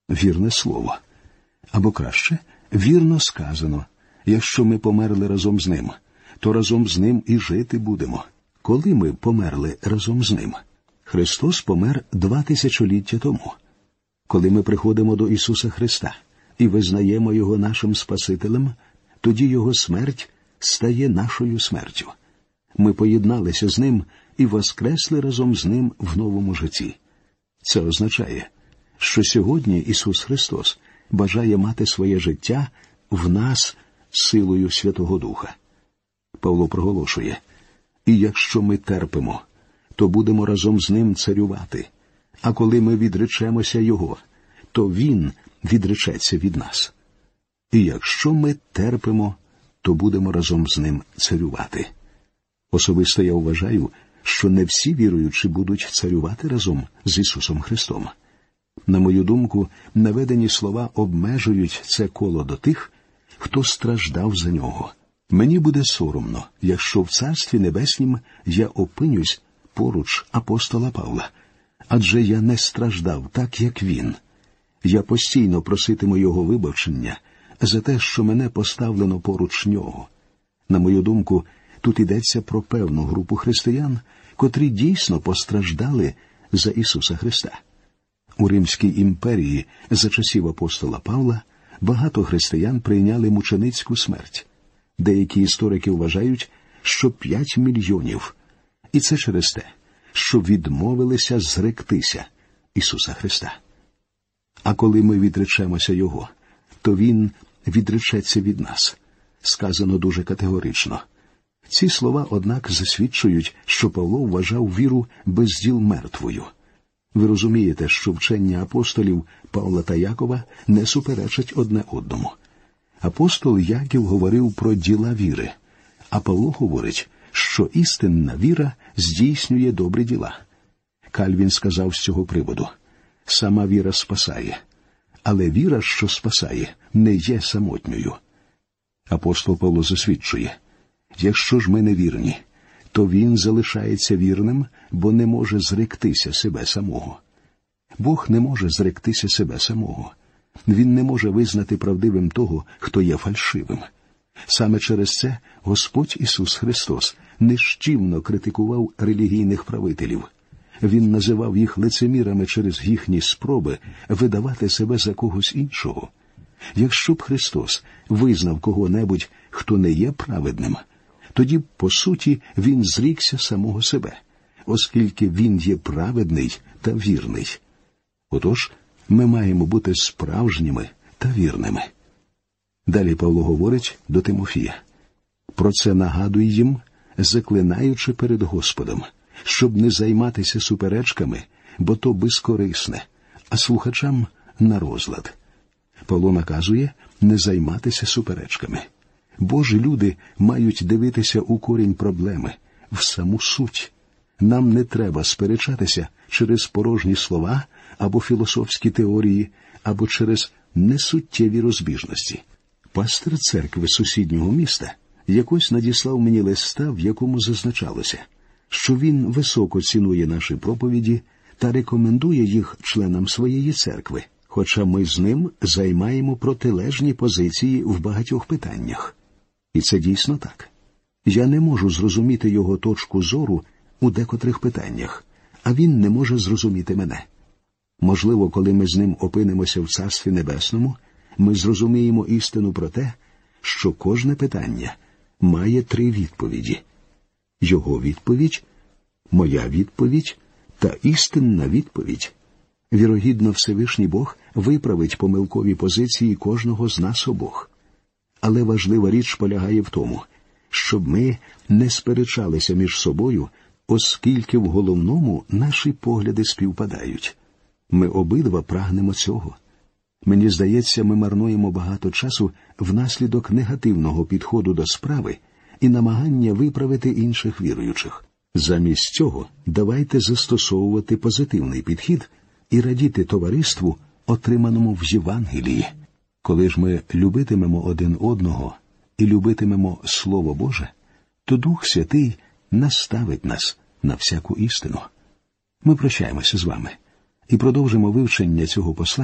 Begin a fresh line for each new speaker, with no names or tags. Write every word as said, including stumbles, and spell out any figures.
вірне слово. Або краще, вірно сказано, якщо ми померли разом з ним, то разом з ним і жити будемо. Коли ми померли разом з ним? Христос помер два тисячоліття тому. Коли ми приходимо до Ісуса Христа і визнаємо Його нашим Спасителем, тоді Його смерть стає нашою смертю. Ми поєдналися з Ним і воскресли разом з Ним в новому житті. Це означає, що сьогодні Ісус Христос бажає мати своє життя в нас силою Святого Духа. Павло проголошує: «І якщо ми терпимо, то будемо разом з Ним царювати, а коли ми відречемося Його, то Він відречеться від нас. І якщо ми терпимо, то будемо разом з Ним царювати». Особисто я вважаю, що не всі віруючі будуть царювати разом з Ісусом Христом. На мою думку, наведені слова обмежують це коло до тих, хто страждав за Нього. Мені буде соромно, якщо в Царстві Небеснім я опинюсь поруч апостола Павла, адже я не страждав так, як він. Я постійно проситиму його вибачення за те, що мене поставлено поруч нього. На мою думку, тут йдеться про певну групу християн, котрі дійсно постраждали за Ісуса Христа. У Римській імперії за часів апостола Павла багато християн прийняли мученицьку смерть. Деякі історики вважають, що п'ять мільйонів. І це через те, що відмовилися зректися Ісуса Христа. А коли ми відречемося Його, то Він відречеться від нас. Сказано дуже категорично. Ці слова, однак, засвідчують, що Павло вважав віру без діл мертвою. Ви розумієте, що вчення апостолів Павла та Якова не суперечать одне одному. Апостол Яків говорив про діла віри, а Павло говорить, що істинна віра здійснює добрі діла. Кальвін сказав з цього приводу: «Сама віра спасає, але віра, що спасає, не є самотньою». Апостол Павло засвідчує: «Якщо ж ми не вірні, то він залишається вірним, бо не може зректися себе самого». Бог не може зректися себе самого. Він не може визнати правдивим того, хто є фальшивим. Саме через це Господь Ісус Христос нищівно критикував релігійних правителів. Він називав їх лицемірами через їхні спроби видавати себе за когось іншого. Якщо б Христос визнав кого-небудь, хто не є праведним, тоді, по суті, він зрікся самого себе, оскільки він є праведний та вірний. Отож, ми маємо бути справжніми та вірними. Далі Павло говорить до Тимофія: «Про це нагадуй їм, заклинаючи перед Господом, щоб не займатися суперечками, бо то безкорисне, а слухачам на розлад». Павло наказує не займатися суперечками. Божі люди мають дивитися у корінь проблеми, в саму суть. Нам не треба сперечатися через порожні слова або філософські теорії, або через несуттєві розбіжності. Пастир церкви сусіднього міста якось надіслав мені листа, в якому зазначалося, що він високо цінує наші проповіді та рекомендує їх членам своєї церкви, хоча ми з ним займаємо протилежні позиції в багатьох питаннях. І це дійсно так. Я не можу зрозуміти його точку зору у декотрих питаннях, а він не може зрозуміти мене. Можливо, коли ми з ним опинимося в Царстві Небесному, ми зрозуміємо істину про те, що кожне питання має три відповіді. Його відповідь, моя відповідь та істинна відповідь. Вірогідно, Всевишній Бог виправить помилкові позиції кожного з нас обох. Але важлива річ полягає в тому, щоб ми не сперечалися між собою, оскільки в головному наші погляди співпадають. Ми обидва прагнемо цього. Мені здається, ми марнуємо багато часу внаслідок негативного підходу до справи і намагання виправити інших віруючих. Замість цього давайте застосовувати позитивний підхід і радіти товариству, отриманому в Євангелії. Коли ж ми любитимемо один одного і любитимемо Слово Боже, то Дух Святий наставить нас на всяку істину. Ми прощаємося з вами і продовжимо вивчення цього послання